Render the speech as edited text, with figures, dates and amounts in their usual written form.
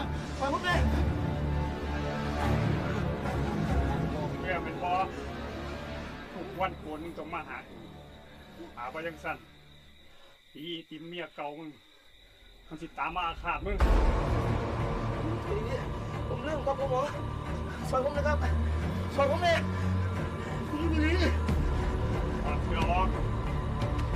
ปล่อยผมเลยเมียเป็นพ่อทุกวันโกนมึงต้องมาหาไปยังสั้นตีติมเมียเก่ามึงมันสิตามมาอาฆาตมึงผมเรื่องครับผมหมอปล่อยผมเลยครับปล่อยผมเลยพี่วิลลี่ถอดเสื้อออก